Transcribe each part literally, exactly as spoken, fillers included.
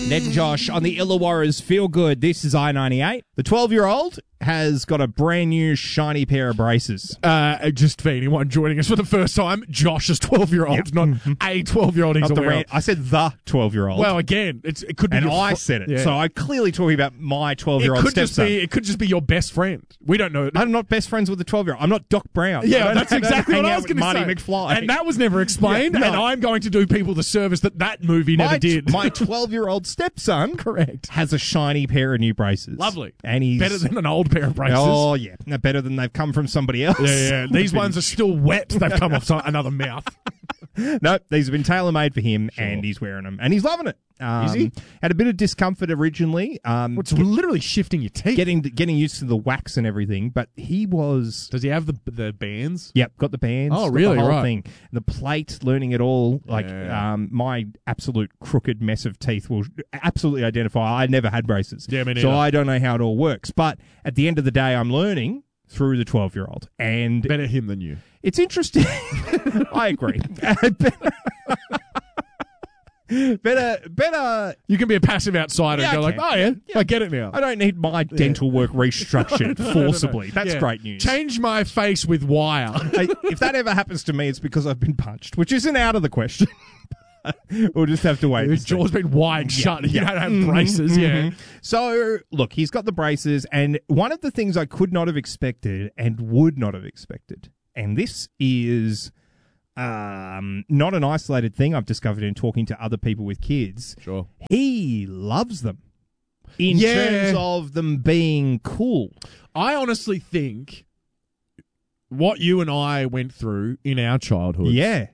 Ned and Josh on the Illawarra's Feel Good. This is I ninety-eight. The twelve-year-old has got a brand new shiny pair of braces. Uh, just for anyone joining us for the first time, Josh's twelve-year-old, Yep. not a twelve-year-old he's Not the aware ran- of. I said the twelve-year-old. Well, again, it's, it could be and your I fr- said it. Yeah. So I'm clearly talking about my it twelve-year-old could just stepson. be it could just be your best friend. We don't know. I'm not best friends with the twelve-year-old. I'm not Doc Brown. I Yeah, don't- that's I don't exactly hang what I out was with going to say. Marty McFly. And that was never explained, Yeah, no. and I'm going to do people the service that that movie never my, did. my twelve-year-old stepson Correct. has a shiny pair of new braces. Lovely. And he's Better than an old pair of braces. Oh yeah, no, better than they've come from somebody else. Yeah, yeah. These ones are still wet. They've come off some, another mouth. No, these have been tailor-made for him, and he's wearing them, and he's loving it. Um, Is he? Had a bit of discomfort originally. Um, It's literally shifting your teeth. getting getting used to the wax and everything, but he was. Does he have the the bands? Yep, got the bands. Oh, got really? The whole Right. thing, the plate, learning it all. Like Yeah. um, my absolute crooked mess of teeth will absolutely identify. I never had braces, Yeah, me so neither. I don't know how it all works. But at the end of the day, I'm learning through the twelve-year-old, and Better him than you. it's interesting. I agree. better, better. You can be a passive outsider Yeah, and go I like, can. oh, yeah, Yeah. I get it now. I don't need my dental work restructured No, no, no. forcibly. That's Yeah. great news. Change my face with wire. Hey, if that ever happens to me, it's because I've been punched, which isn't out of the question. We'll just have to wait. His and see. jaw's been wired shut. You yeah. don't have braces. Yeah. So, look, he's got the braces, and one of the things I could not have expected and would not have expected, and this is um, not an isolated thing I've discovered in talking to other people with kids. Sure. He loves them in Yeah. terms of them being cool. I honestly think what you and I went through in our childhood, Yeah.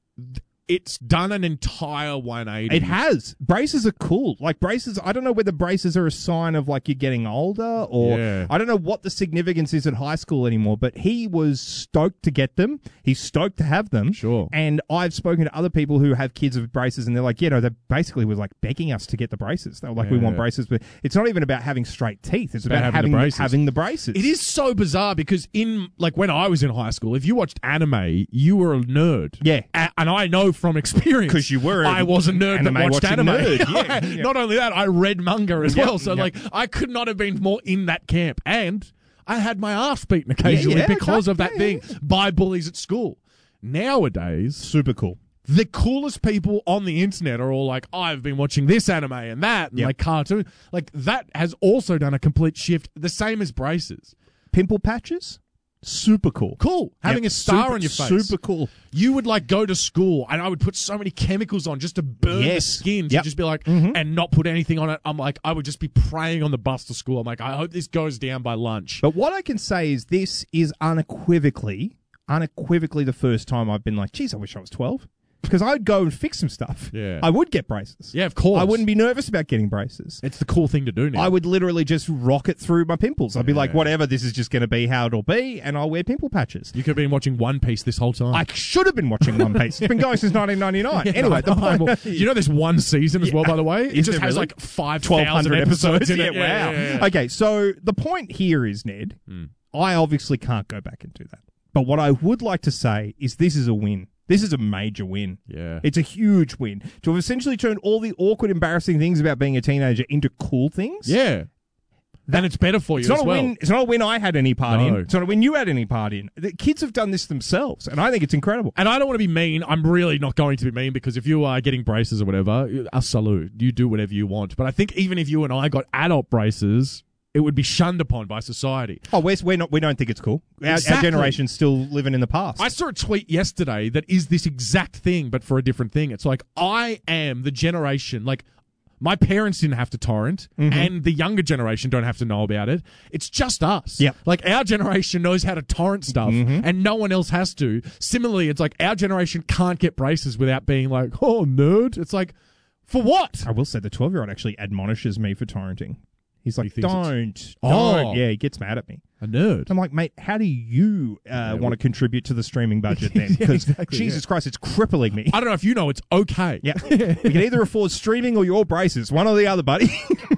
it's done an entire one eighty. It has. Braces are cool. Like braces, I don't know whether braces are a sign of like you're getting older or Yeah. I don't know what the significance is at high school anymore, but he was stoked to get them. He's stoked to have them. Sure. And I've spoken to other people who have kids with braces and they're like, you know, they basically were like begging us to get the braces. They were like, we Yeah. want braces. But it's not even about having straight teeth. It's, about about, having having, the braces. having the braces. It is so bizarre because in like when I was in high school, if you watched anime, you were a nerd. Yeah. A- and I know from experience 'Cause you were I was a nerd that anime watched watching anime. nerd. Yeah, yeah. Not only that, I read manga as Yep, well. So yep. like I could not have been more in that camp. And I had my ass beaten occasionally yeah, because okay, of that yeah, thing by bullies at school. Nowadays, super cool. the coolest people on the internet are all like, I've been watching this anime and that, and Yep. like cartoon. Like that has also done a complete shift. The same as braces. Pimple patches? Super cool. Cool. Having Yep, a star super- on your face. Super cool. You would like go to school and I would put so many chemicals on just to burn Yes. the skin to Yep. just be like, Mhm. and not put anything on it. I'm like, I would just be praying on the bus to school. I'm like, I hope this goes down by lunch. But what I can say is this is unequivocally, unequivocally the first time I've been like, geez, I wish I was twelve. Because I'd go and fix some stuff. Yeah. I would get braces. Yeah, of course. I wouldn't be nervous about getting braces. It's the cool thing to do now. I would literally just rocket through my pimples. I'd be like, Yeah. whatever, this is just going to be how it'll be, and I'll wear pimple patches. You could have been watching One Piece this whole time. I should have been watching One Piece. It's been going since nineteen ninety-nine. Yeah, Anyway, the I know. point... You know there's one season as well, by the way? It Is just there has really? like five twelve thousand hundred episodes in yeah, it. wow. Yeah, yeah, yeah. Okay, so the point here is, Ned, Mm. I obviously can't go back and do that. But what I would like to say is this is a win. This is a major win. Yeah. It's a huge win. To have essentially turned all the awkward, embarrassing things about being a teenager into cool things. Yeah. Then it's better for you It's not as a well. win. It's not a win I had any part No. in. It's not a win you had any part in. The kids have done this themselves, and I think it's incredible. And I don't want to be mean. I'm really not going to be mean because if you are getting braces or whatever, a salute. You do whatever you want. But I think even if you and I got adult braces, it would be shunned upon by society. Oh, we're, we're not. We don't think it's cool. Our, our Exactly. generation's still living in the past. I saw a tweet yesterday that is this exact thing, but for a different thing. It's like, I am the generation, like, my parents didn't have to torrent, Mm-hmm. and the younger generation don't have to know about it. It's just us. Yep. Like, our generation knows how to torrent stuff, Mm-hmm. and no one else has to. Similarly, it's like, our generation can't get braces without being like, oh, nerd. It's like, for what? I will say the twelve-year-old actually admonishes me for torrenting. He's like, He thinks don't, Oh. don't. Yeah, he gets mad at me. A nerd. I'm like, mate, how do you uh, want to contribute to the streaming budget then? Because exactly, Jesus yeah. Christ, it's crippling me. I don't know if you know, it's okay. Yeah, we can either afford streaming or your braces, one or the other, buddy.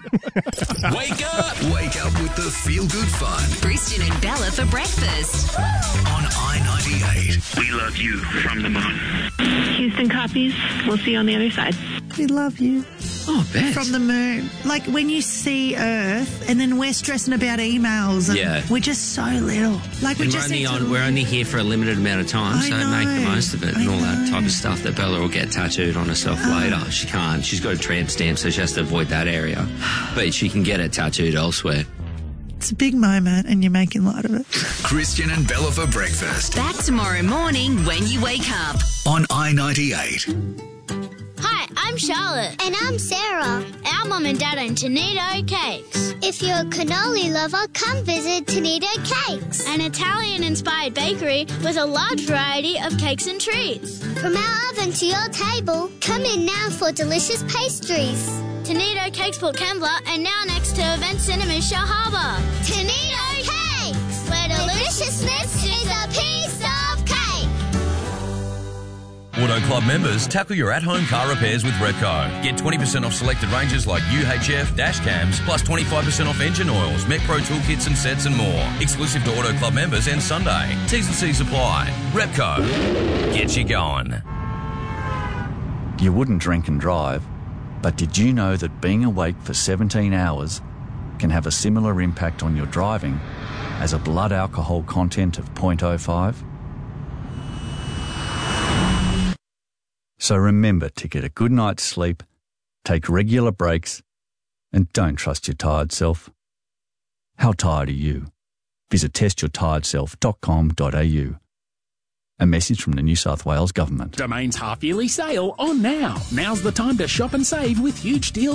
Wake up! Wake up with the feel good fun Christian and Bella for breakfast. on I ninety-eight. We love you from the moon. Houston copies. We'll see you on the other side. We love you. Oh, bet. From the moon. Like when you see Earth and then we're stressing about emails and Yeah. we're just so little. Like we And we're just only, need to on, we're only here for a limited amount of time, I so know. make the most of it I and all that know. type of stuff that Bella will get tattooed on herself Oh. later. She can't. She's got a tramp stamp, so she has to avoid that area. But she can get it tattooed elsewhere. It's a big moment and you're making light of it. Christian and Bella for breakfast Back tomorrow morning when you wake up. on I ninety-eight. Hi, I'm Charlotte. And I'm Sarah. Our mum and dad own Tonito Cakes. If you're a cannoli lover, come visit Tonito Cakes. An Italian-inspired bakery with a large variety of cakes and treats. From our oven to your table, come in now for delicious pastries. Tonito Cakes Port Kembla and now next to Event Cinema Shell Harbour. Tonito Cakes, where deliciousness is a piece of cake. Auto Club members, tackle your at-home car repairs with Repco. Get twenty percent off selected ranges like U H F, dash cams, plus twenty-five percent off engine oils, MetPro toolkits and sets and more. Exclusive to Auto Club members and Sunday. T's and C's apply. Repco. Get you going. You wouldn't drink and drive, but did you know that being awake for seventeen hours can have a similar impact on your driving as a blood alcohol content of zero point zero five? So remember to get a good night's sleep, take regular breaks, and don't trust your tired self. How tired are you? Visit test your tired self dot com dot a u. A message from the New South Wales Government. Domain's half-yearly sale on now. Now's the time to shop and save with huge deals